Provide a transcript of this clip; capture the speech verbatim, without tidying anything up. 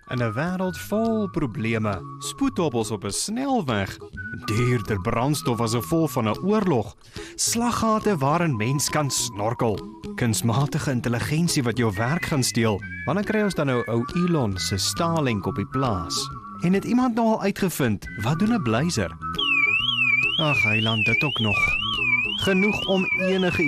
In 'n wêreld vol probleme, spoedhobbels op 'n snelweg, duurder brandstof as 'n vol van 'n oorlog, slaggate waarin mens kan snorkel, kunsmatige intelligensie wat jou werk gaan steel. Wanneer kry ons dan nou ou Elon se Starlink op die plaas? En het iemand nou al uitgevind, wat doen 'n blyser? Ag, eiland dit ook nog. Genoeg om enige